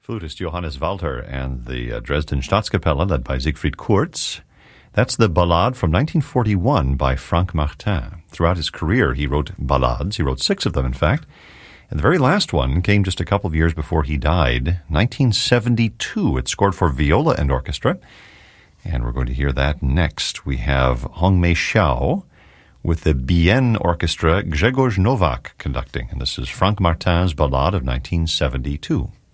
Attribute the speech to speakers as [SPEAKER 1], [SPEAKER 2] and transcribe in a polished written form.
[SPEAKER 1] flutist Johannes Walter and the Dresden Staatskapelle, led by Siegfried Kurz. That's the Ballade from 1941 by Franck Martin. Throughout his career, he wrote ballades. He wrote 6 of them, in fact. And the very last one came just a couple of years before he died, 1972. It's scored for viola and orchestra. And we're going to hear that next. We have Hongmei Xiao with the Bienne Orchestra, Grzegorz Nowak conducting. And this is Franck Martin's Ballade of 1972.